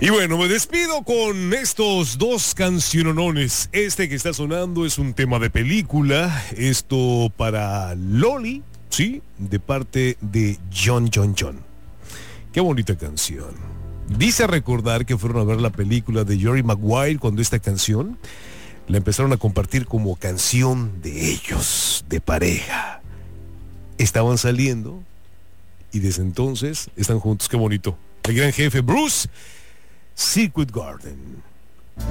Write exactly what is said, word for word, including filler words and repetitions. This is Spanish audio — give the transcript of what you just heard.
Y bueno, me despido con estos dos cancionones. Este que está sonando es un tema de película. Esto para Loli, ¿sí? De parte de John John John. Qué bonita canción. Dice recordar que fueron a ver la película de Jerry Maguire cuando esta canción la empezaron a compartir como canción de ellos, de pareja. Estaban saliendo y desde entonces están juntos. Qué bonito. El gran jefe Bruce, Secret Garden.